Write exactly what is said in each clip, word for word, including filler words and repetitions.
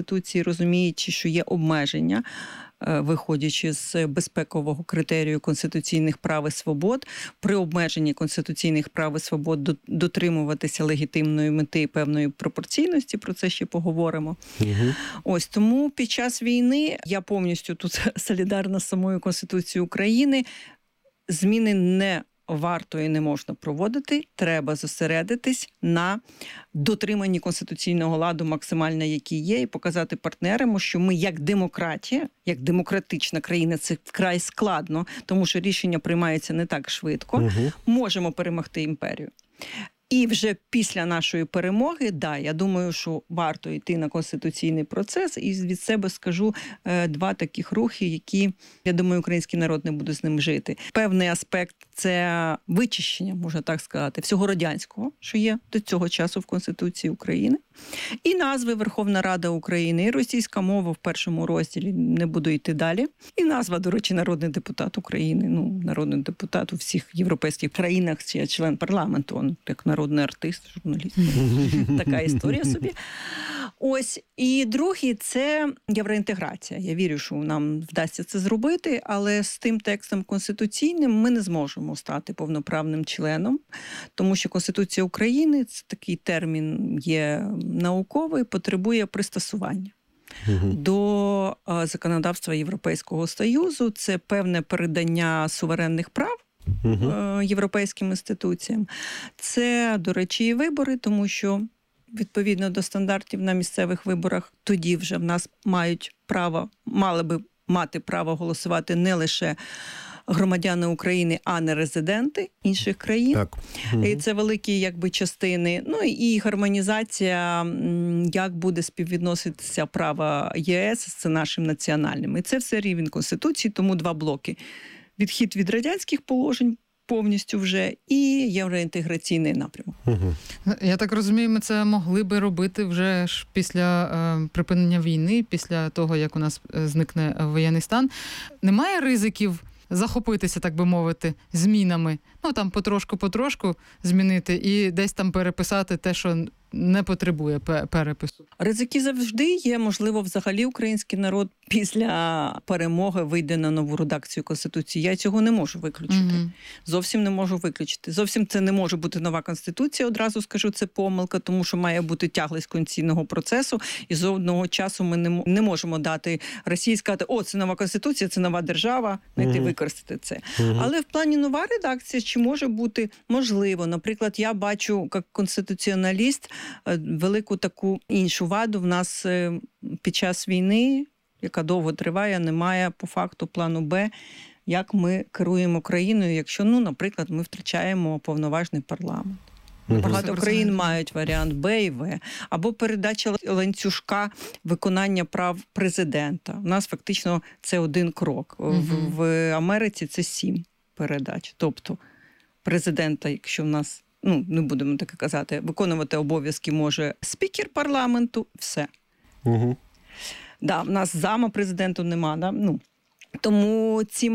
Конституції, розуміючи, що є обмеження, виходячи з безпекового критерію конституційних прав і свобод, при обмеженні конституційних прав і свобод дотримуватися легітимної мети і певної пропорційності, про це ще поговоримо. Угу. Ось, тому під час війни, я повністю тут солідарна з самою Конституцією України, зміни не варто і не можна проводити, треба зосередитись на дотриманні конституційного ладу максимально, який є, і показати партнерам, що ми як демократія, як демократична країна, це вкрай складно, тому що рішення приймаються не так швидко, угу. можемо перемогти імперію. І вже після нашої перемоги, да, я думаю, що варто йти на конституційний процес, і від себе скажу е, два таких рухи, які, я думаю, український народ не буде з ним жити. Певний аспект – це вичищення, можна так сказати, всього радянського, що є до цього часу в Конституції України. І назви Верховна Рада України, і російська мова в першому розділі, не буду йти далі. І назва, до речі, народний депутат України, ну, народний депутат у всіх європейських країнах, чи член парламенту, он, як народний артист, журналіст. Така історія собі. Ось. І другий – це євроінтеграція. Я вірю, що нам вдасться це зробити, але з тим текстом конституційним ми не зможемо стати повноправним членом, тому що Конституція України, це такий термін є науковий, потребує пристосування. Угу. До законодавства Європейського Союзу. Це певне передання суверенних прав угу. європейським інституціям. Це, до речі, і вибори, тому що відповідно до стандартів на місцевих виборах тоді вже в нас мають право, мали би мати право голосувати не лише громадяни України, а не резиденти інших країн. Так. Угу. І це великі якби частини. Ну і гармонізація, як буде співвідноситися право ЄС з нашим національним. І це все рівень Конституції, тому два блоки. Відхід від радянських положень повністю вже і євроінтеграційний напрямок. Угу. Я так розумію, ми це могли би робити вже ж після е, припинення війни, після того, як у нас зникне воєнний стан. Немає ризиків захопитися, так би мовити, змінами? Ну, там потрошку-потрошку змінити і десь там переписати те, що не потребує перепису. Ризики завжди є. Можливо, взагалі український народ після перемоги вийде на нову редакцію Конституції. Я цього не можу виключити. Mm-hmm. Зовсім не можу виключити. Зовсім це не може бути нова Конституція. Одразу скажу, це помилка, тому що має бути тяглість конституційного процесу. І з одного часу ми не, не можемо дати Росії сказати, о, це нова Конституція, це нова держава, знайти, mm-hmm. використати це. Mm-hmm. Але в плані нова редакція, чи може бути можливо? Наприклад, я бачу, як конституціоналіст, велику таку іншу ваду. В нас під час війни, яка довго триває, немає по факту плану Б, як ми керуємо країною, якщо, ну, наприклад, ми втрачаємо повноважний парламент. Угу. Багато країн мають варіант Б і В. Або передача ланцюжка виконання прав президента. У нас фактично це один крок. Угу. В, в Америці це сім передач. Тобто президента, якщо в нас, ну, не будемо так казати, виконувати обов'язки може спікер парламенту, все. Угу. Да, в нас зама президенту нема, да? Ну, тому ці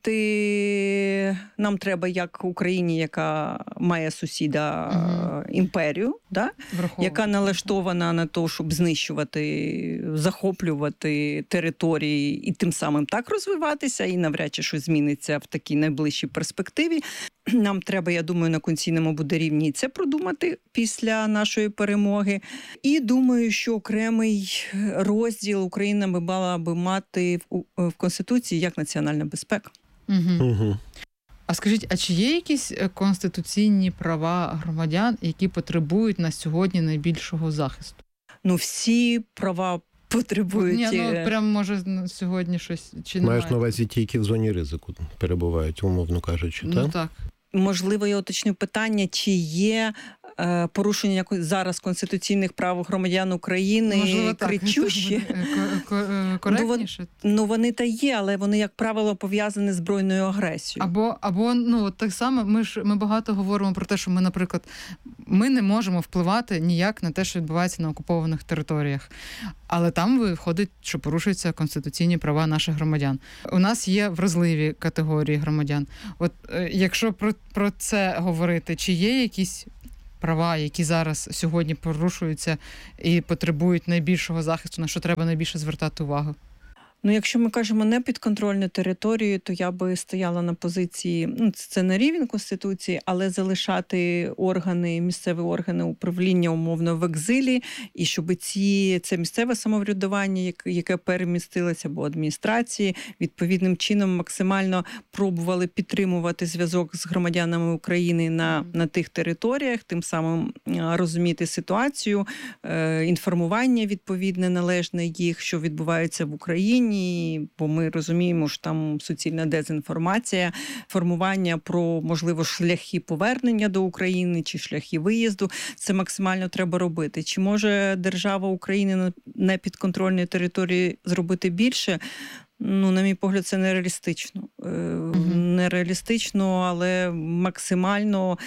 моменти нам треба, як Україні, яка має сусіда угу. імперію, да? яка налаштована на те, щоб знищувати, захоплювати території і тим самим так розвиватися, і навряд чи щось зміниться в такій найближчій перспективі. Нам треба, я думаю, на конституційному буде рівні це продумати після нашої перемоги. І думаю, що окремий розділ Україна би мала би мати в, в Конституції як національна безпека. Угу. Угу. А скажіть, а чи є якісь конституційні права громадян, які потребують на сьогодні найбільшого захисту? Ну, всі права потребують. Ні, ну, прям, може, сьогодні щось чи немає? Маєш на увазі ті, які в зоні ризику перебувають, умовно кажучи, так? Ну, так. Можливо, я уточню питання, чи є е, порушення якось зараз конституційних прав громадян України, можливо, кричущі? Коректніше? Ну, вони та є, але вони, як правило, пов'язані з збройною агресією. Або, або ну, так само, ми ж ми багато говоримо про те, що ми, наприклад, ми не можемо впливати ніяк на те, що відбувається на окупованих територіях. Але там виходить, що порушуються конституційні права наших громадян. У нас є вразливі категорії громадян. От якщо про, про це говорити, чи є якісь права, які зараз сьогодні порушуються і потребують найбільшого захисту, на що треба найбільше звертати увагу? Ну, якщо ми кажемо не підконтрольну територію, то я би стояла на позиції, ну, це не рівень Конституції, але залишати органи, місцеві органи управління умовно в екзилі, і щоб ці, це місцеве самоврядування, яке перемістилося, або адміністрації, відповідним чином максимально пробували підтримувати зв'язок з громадянами України на, на тих територіях, тим самим розуміти ситуацію, інформування відповідне, належне їх, що відбувається в Україні, бо ми розуміємо, що там суцільна дезінформація, формування про, можливо, шляхи повернення до України чи шляхи виїзду. Це максимально треба робити. Чи може держава України на непідконтрольній території зробити більше? Ну, на мій погляд, це нереалістично. Mm-hmm. Нереалістично, але максимально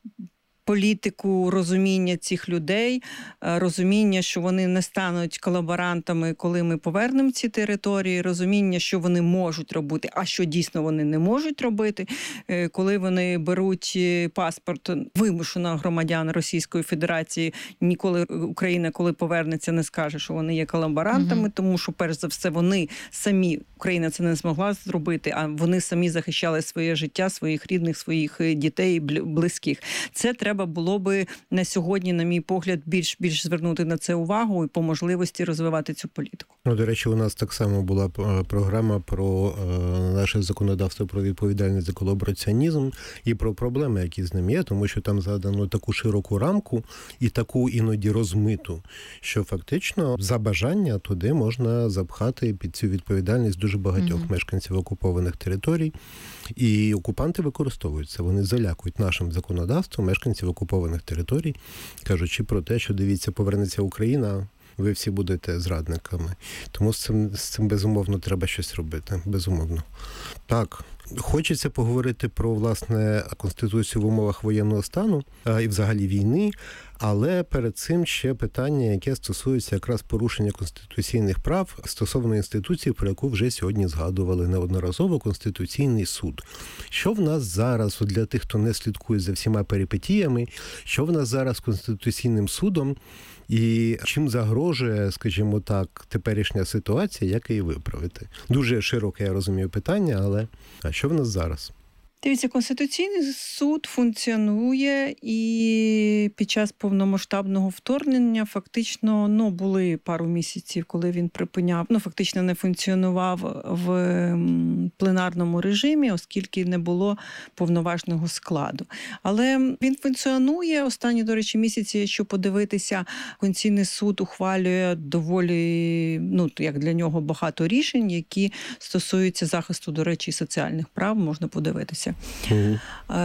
політику розуміння цих людей, розуміння, що вони не стануть колаборантами, коли ми повернемо ці території, розуміння, що вони можуть робити, а що дійсно вони не можуть робити, коли вони беруть паспорт вимушено громадян Російської Федерації, ніколи Україна, коли повернеться, не скаже, що вони є колаборантами, mm-hmm. тому що, перш за все, вони самі, Україна це не змогла зробити, а вони самі захищали своє життя, своїх рідних, своїх дітей, близьких. Це треба Треба було би на сьогодні, на мій погляд, більш більш звернути на це увагу і по можливості розвивати цю політику. Ну, до речі, у нас так само була програма про е, наше законодавство про відповідальність за колабораціонізм і про проблеми, які з ним є, тому що там задано таку широку рамку і таку іноді розмиту, що фактично за бажання туди можна запхати під цю відповідальність дуже багатьох mm-hmm. мешканців окупованих територій. І окупанти використовуються, вони залякують нашим законодавством мешканців окупованих територій, кажучи про те, що, дивіться, повернеться Україна, ви всі будете зрадниками. Тому з цим, з цим безумовно, треба щось робити. Безумовно. Так, хочеться поговорити про, власне, Конституцію в умовах воєнного стану і взагалі війни, але перед цим ще питання, яке стосується якраз порушення конституційних прав стосовно інституції, про яку вже сьогодні згадували неодноразово, Конституційний суд. Що в нас зараз, для тих, хто не слідкує за всіма перипетіями, що в нас зараз з Конституційним судом і чим загрожує, скажімо так, теперішня ситуація, як її виправити? Дуже широке, я розумію, питання, але а що в нас зараз? Дивіться, Конституційний суд функціонує, і під час повномасштабного вторгнення фактично, ну, були пару місяців, коли він припиняв, ну, фактично не функціонував в пленарному режимі, оскільки не було повноважного складу. Але він функціонує. Останні, до речі, місяці, якщо подивитися, Конституційний суд ухвалює доволі, ну, як для нього, багато рішень, які стосуються захисту, до речі, соціальних прав, можна подивитися. Mm-hmm.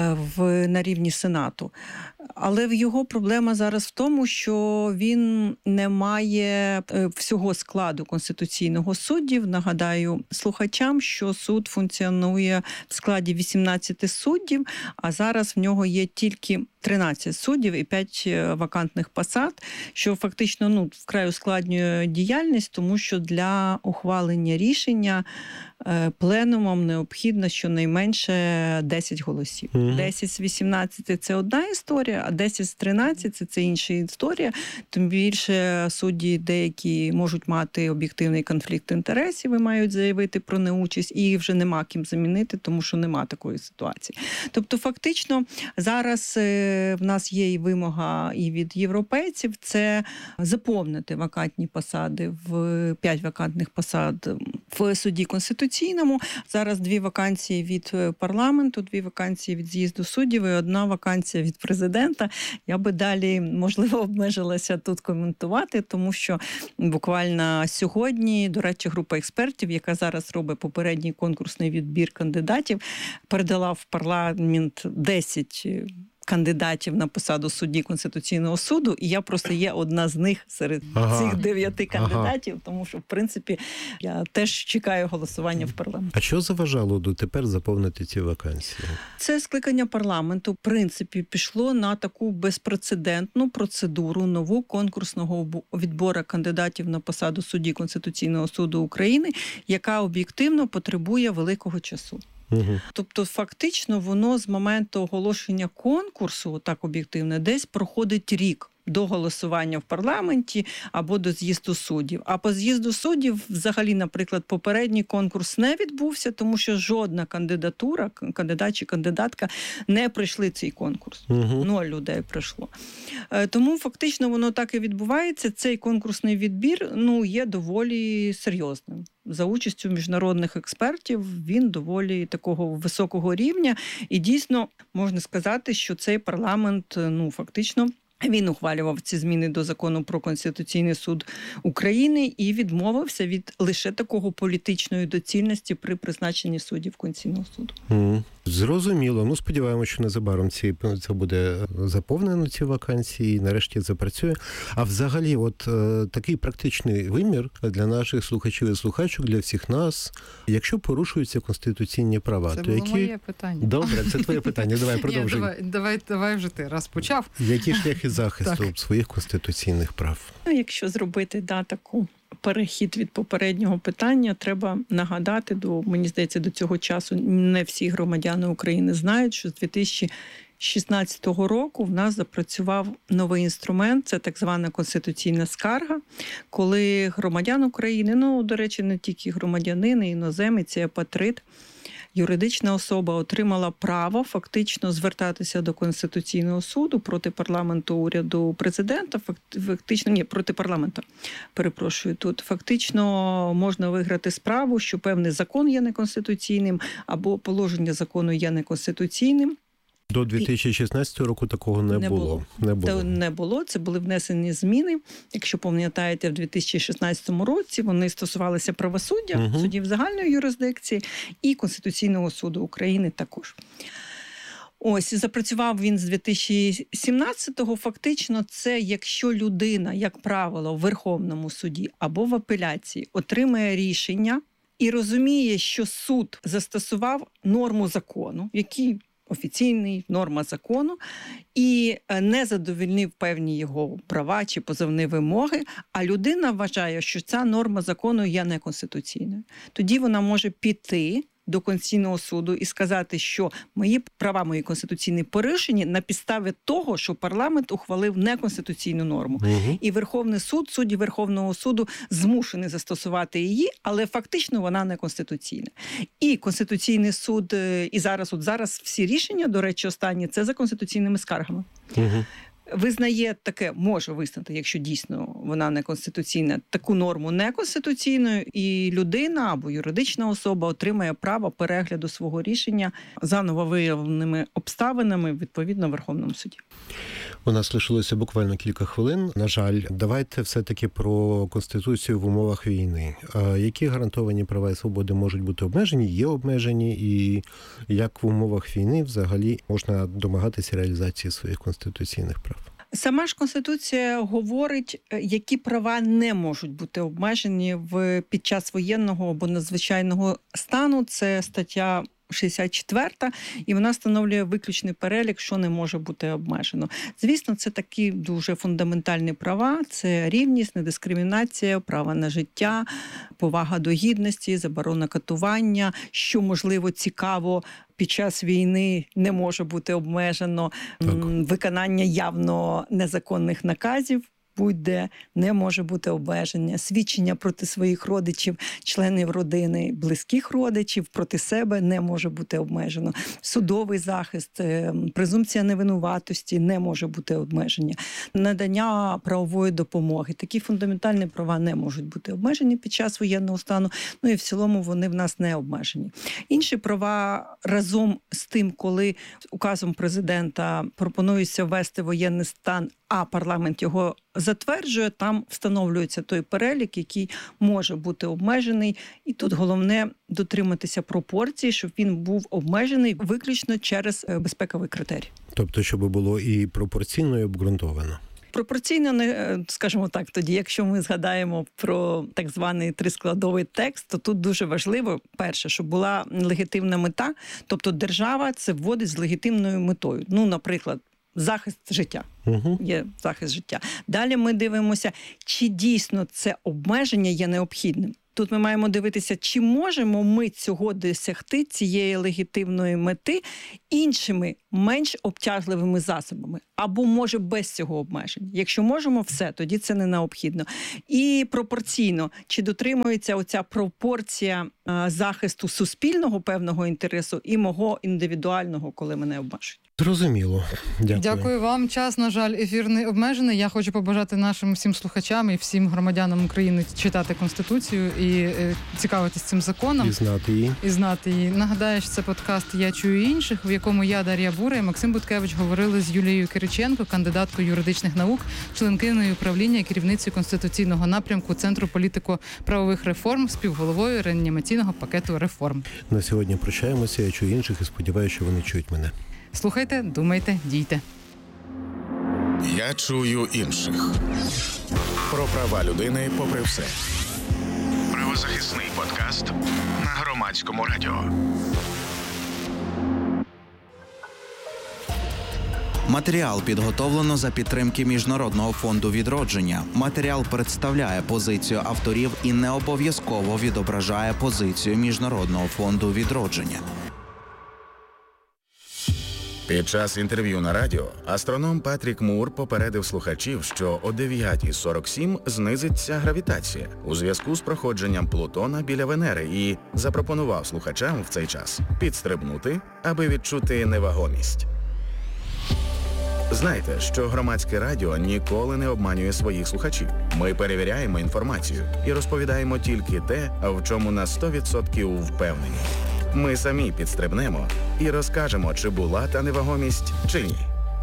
В, на рівні Сенату. Але в його проблема зараз в тому, що він не має всього складу конституційного суддів. Нагадаю слухачам, що суд функціонує в складі вісімнадцяти суддів, а зараз в нього є тільки тринадцять суддів і п'ять вакантних посад, що фактично, ну, вкрай ускладнює діяльність, тому що для ухвалення рішення пленумом необхідно щонайменше десять голосів. Mm-hmm. десять з вісімнадцяти – це одна історія, а десять з тринадцяти – це інша історія. Тим більше судді деякі можуть мати об'єктивний конфлікт інтересів і мають заявити про неучасть, і їх вже нема ким замінити, тому що нема такої ситуації. Тобто фактично зараз в нас є і вимога і від європейців – це заповнити вакантні посади, в п'ять вакантних посад в суді Конституційному. Зараз дві вакансії від парламенту, дві вакансії від з'їзду суддів і одна вакансія від президента. Я би далі, можливо, обмежилася тут коментувати, тому що буквально сьогодні, до речі, група експертів, яка зараз робить попередній конкурсний відбір кандидатів, передала в парламент десять кандидатів на посаду судді Конституційного суду, і я просто є одна з них серед ага. цих дев'яти кандидатів, ага. тому що, в принципі, я теж чекаю голосування в парламенті. А що заважало дотепер заповнити ці вакансії? Це скликання парламенту, в принципі, пішло на таку безпрецедентну процедуру нову конкурсного відбору кандидатів на посаду судді Конституційного суду України, яка об'єктивно потребує великого часу. Угу. Тобто, фактично, воно з моменту оголошення конкурсу, так об'єктивно, десь проходить рік до голосування в парламенті або до з'їзду суддів. А по з'їзду суддів, взагалі, наприклад, попередній конкурс не відбувся, тому що жодна кандидатура, кандидат чи кандидатка не пройшли цей конкурс. Угу. Ноль людей пройшло. Тому фактично воно так і відбувається. Цей конкурсний відбір, ну, є доволі серйозним. За участю міжнародних експертів він доволі такого високого рівня. І дійсно можна сказати, що цей парламент, ну, фактично, він ухвалював ці зміни до Закону про Конституційний суд України і відмовився від лише такого політичної доцільності при призначенні суддів Конституційного суду. Mm. Зрозуміло. Ну, сподіваємося, що незабаром ці, це буде заповнено, ці вакансії, і нарешті запрацює. А взагалі, от е, такий практичний вимір для наших слухачів і слухачок, для всіх нас, якщо порушуються конституційні права, це то було які... моє питання. Добре, це твоє питання. Давай, продовжуй. Ні, давай, давай, давай вже ти, раз почав. Які шляхи захисту Так. своїх конституційних прав? Ну, якщо зробити да, таку перехід від попереднього питання, треба нагадати, до, мені здається, до цього часу не всі громадяни України знають, що з дві тисячі шістнадцятого року в нас запрацював новий інструмент, це так звана конституційна скарга, коли громадян України, ну, до речі, не тільки громадянини, іноземець, і апатрид, юридична особа отримала право фактично звертатися до Конституційного суду проти парламенту, уряду, президента, фактично, ні, проти парламенту, перепрошую, тут фактично можна виграти справу, що певний закон є неконституційним або положення закону є неконституційним. До дві тисячі шістнадцятого року такого не, не було. було. Не було. Та не було. Це були внесені зміни. Якщо пам'ятаєте, в дві тисячі шістнадцятому році вони стосувалися правосуддя, угу. судів загальної юрисдикції і Конституційного суду України також. Ось, запрацював він з дві тисячі сімнадцятого. Фактично, це якщо людина, як правило, в Верховному суді або в апеляції отримає рішення і розуміє, що суд застосував норму закону, який офіційний, норма закону, і не задовольнив певні його права чи позовні вимоги, а людина вважає, що ця норма закону є неконституційною. Тоді вона може піти до Конституційного суду і сказати, що мої права, мої конституційні порушені на підставі того, що парламент ухвалив неконституційну норму. Угу. І Верховний суд, судді Верховного суду змушені застосувати її, але фактично вона неконституційна. І Конституційний суд, і зараз, от зараз всі рішення, до речі, останні, це за конституційними скаргами. Угу. Визнає таке, може визнати, якщо дійсно вона неконституційна, таку норму неконституційною, і людина або юридична особа отримає право перегляду свого рішення за нововиявленими обставинами відповідно в Верховному суді. У нас лишилося буквально кілька хвилин. На жаль, давайте все-таки про Конституцію в умовах війни. А які гарантовані права і свободи можуть бути обмежені, є обмежені, і як в умовах війни взагалі можна домагатися реалізації своїх конституційних прав? Сама ж Конституція говорить, які права не можуть бути обмежені в, під час воєнного або надзвичайного стану. Це стаття шістдесят четверта, і вона встановлює виключний перелік, що не може бути обмежено. Звісно, це такі дуже фундаментальні права. Це рівність, недискримінація, право на життя, повага до гідності, заборона катування, що, можливо, цікаво, під час війни не може бути обмежено, так. Виконання явно незаконних наказів, будь-де не може бути обмеження, свідчення проти своїх родичів, членів родини, близьких родичів, проти себе не може бути обмежено. Судовий захист, презумпція невинуватості не може бути обмеження. Надання правової допомоги. Такі фундаментальні права не можуть бути обмежені під час воєнного стану, ну і в цілому вони в нас не обмежені. Інші права разом з тим, коли указом президента пропонується ввести воєнний стан, а парламент його затверджує, там встановлюється той перелік, який може бути обмежений. І тут головне дотриматися пропорцій, щоб він був обмежений виключно через безпековий критерій. Тобто, щоб було і пропорційно, і обґрунтовано. Пропорційно, не, скажімо так, тоді, якщо ми згадаємо про так званий трискладовий текст, то тут дуже важливо, перше, щоб була легітимна мета, тобто держава це вводить з легітимною метою. Ну, наприклад, захист життя. Угу. Є захист життя. Далі ми дивимося, чи дійсно це обмеження є необхідним. Тут ми маємо дивитися, чи можемо ми цього досягти, цієї легітимної мети, іншими, менш обтяжливими засобами. Або, може, без цього обмежень. Якщо можемо, все, тоді це не необхідно. І пропорційно, чи дотримується оця пропорція е, захисту суспільного певного інтересу і мого індивідуального, коли мене обмежують. Зрозуміло. Дякую. Дякую вам. Час, на жаль, ефірний обмежений. Я хочу побажати нашим всім слухачам і всім громадянам України читати Конституцію і е, цікавитись цим законом. І знати її. І знати її. Нагадаю, що це подкаст «Я чую інших», в якому я, Дар'я Бура і Максим Буткевич говорили з Юлією Кириченко, кандидаткою юридичних наук, членкиною управління і керівницею конституційного напрямку Центру політико-правових реформ, співголовою реанімаційного пакету реформ. На сьогодні прощаємося. Я чую інших і сподіваюся, що вони чують мене. Слухайте, думайте, дійте. Я чую інших. Про права людини попри все. Правозахисний подкаст на Громадському радіо. Матеріал підготовлено за підтримки Міжнародного фонду відродження. Матеріал представляє позицію авторів і не обов'язково відображає позицію Міжнародного фонду відродження. Під час інтерв'ю на радіо астроном Патрік Мур попередив слухачів, що о дев'ята сорок сім знизиться гравітація у зв'язку з проходженням Плутона біля Венери і запропонував слухачам в цей час підстрибнути, аби відчути невагомість. Знайте, що Громадське радіо ніколи не обманює своїх слухачів. Ми перевіряємо інформацію і розповідаємо тільки те, в чому на сто відсотків впевнені. Ми самі підстрибнемо і розкажемо, чи була та невагомість, чи ні.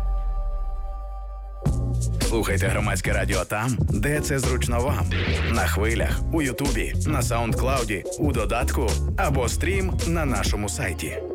Слухайте Громадське радіо там, де це зручно вам. На хвилях, у Ютубі, на Саундклауді, у додатку або стрім на нашому сайті.